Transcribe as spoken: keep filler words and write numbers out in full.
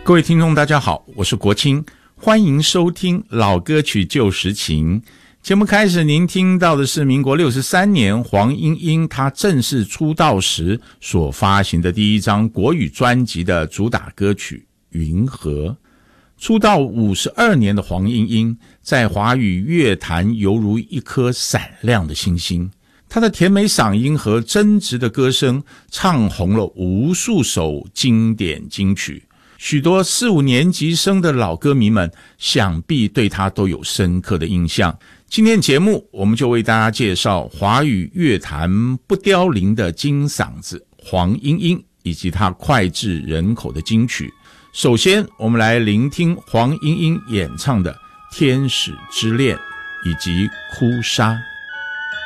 各位听众大家好，我是国清，欢迎收听老歌曲旧时情。节目开始，您听到的是民国六十三年黄莺莺她正式出道时所发行的第一张国语专辑的主打歌曲《云河》。出道五十二年的黄莺莺在华语乐坛犹如一颗闪亮的星星，她的甜美嗓音和真挚的歌声唱红了无数首经典金曲，许多四五年级生的老歌迷们想必对她都有深刻的印象。今天节目我们就为大家介绍华语乐坛不凋零的金嗓子黄莺莺以及她脍炙人口的金曲。首先我们来聆听黄莺莺演唱的《天使之恋》以及《哭砂》。